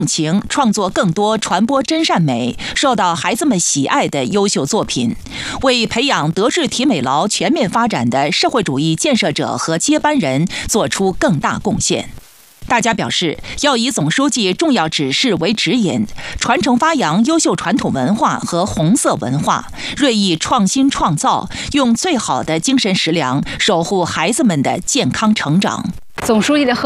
情创作更多传播真善美、受到孩子们喜爱的优秀作品，为培养德智体美劳全面发展的社会主义建设者和接班人做出更大贡献。大家表示，要以总书记重要指示为指引，传承发扬优秀传统文化和红色文化，锐意创新创造，用最好的精神食粮守护孩子们的健康成长。 总书记的